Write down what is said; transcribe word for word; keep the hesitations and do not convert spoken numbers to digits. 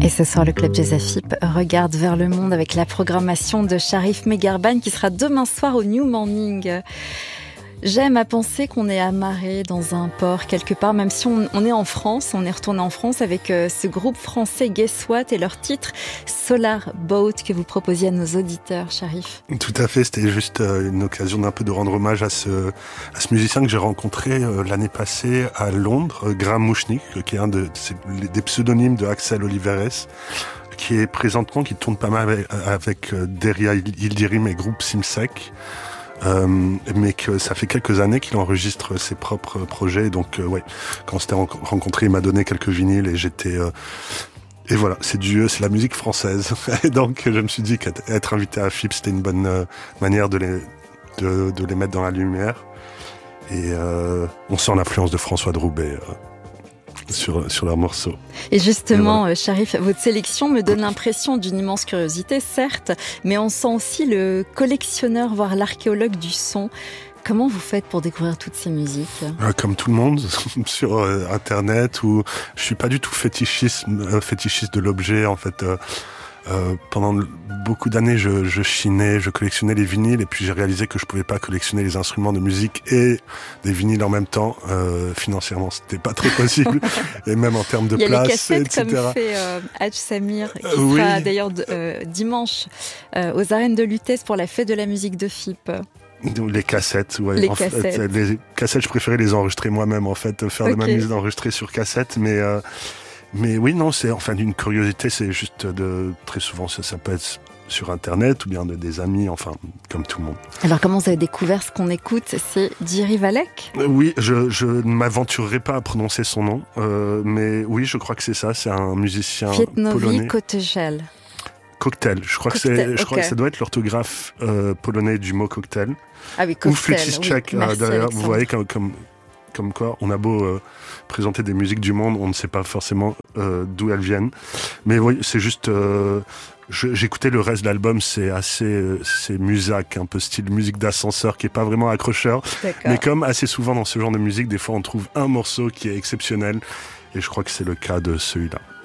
Et ce soir, le Club Jazz Afip regarde vers le monde avec la programmation de Sharif Megherban qui sera demain soir au New Morning. J'aime à penser qu'on est amarré dans un port quelque part, même si on, on est en France, on est retourné en France avec euh, ce groupe français Guess What et leur titre Solar Boat que vous proposiez à nos auditeurs, Sharif. Tout à fait, c'était juste euh, une occasion d'un peu de rendre hommage à ce, à ce musicien que j'ai rencontré euh, l'année passée à Londres, euh, Graham Mouchnik, qui est un de, c'est, des pseudonymes de Axel Oliveres, qui est présentement, qui tourne pas mal avec, avec euh, Deria Yildirim et groupe Simsek. Euh, mais que ça fait quelques années qu'il enregistre ses propres projets, donc euh, ouais, quand on s'était rencontré, il m'a donné quelques vinyles et j'étais euh, et voilà, c'est du c'est la musique française. Et donc je me suis dit qu'être invité à F I P c'était une bonne euh, manière de les de, de les mettre dans la lumière. Et euh, on sent l'influence de François de Roubaix euh, sur sur leurs morceaux. Et justement, et voilà. Sharif, votre sélection me donne l'impression d'une immense curiosité, certes, mais on sent aussi le collectionneur, voire l'archéologue du son. Comment vous faites pour découvrir toutes ces musiques ? Comme tout le monde, sur euh, Internet, où je suis pas du tout fétichiste, euh, fétichiste de l'objet, en fait. Euh, euh, pendant beaucoup d'années, je, je chinais, je collectionnais les vinyles, et puis j'ai réalisé que je pouvais pas collectionner les instruments de musique et des vinyles en même temps. Euh, financièrement, c'était pas trop possible, et même en termes de place, et cetera. Il y a les cassettes, comme fait euh, Hadj Samir, qui euh, sera oui. d'ailleurs euh, dimanche euh, aux arènes de Lutèce pour la fête de la musique de F I P. Les cassettes, ouais. Les en cassettes. Fait, les cassettes, je préférais les enregistrer moi-même, en fait, faire okay. de ma musique enregistrée sur cassette, mais euh, mais oui, non, c'est enfin une curiosité, c'est juste de très souvent ça, ça peut être sur Internet ou bien de des amis, enfin comme tout le monde. Alors comment vous avez découvert ce qu'on écoute ? C'est Jiří Valek ? euh, Oui, je je ne m'aventurerai pas à prononcer son nom, euh, mais oui, je crois que c'est ça, c'est un musicien Kwietnowy polonais. Kotyzel. Cocktail. Je crois cocktail, que c'est, je okay. crois que ça doit être l'orthographe euh, polonais du mot cocktail. Ah oui, cocktail. Ou flûtiste oui, tchèque merci, derrière. Alexandre. Vous voyez comme comme comme quoi on a beau euh, présenter des musiques du monde, on ne sait pas forcément euh, d'où elles viennent. Mais oui, c'est juste. Euh, je, j'écoutais le reste de l'album, c'est assez, euh, c'est musac, un peu style musique d'ascenseur, qui est pas vraiment accrocheur. D'accord. Mais comme assez souvent dans ce genre de musique, des fois on trouve un morceau qui est exceptionnel, et je crois que c'est le cas de celui-là.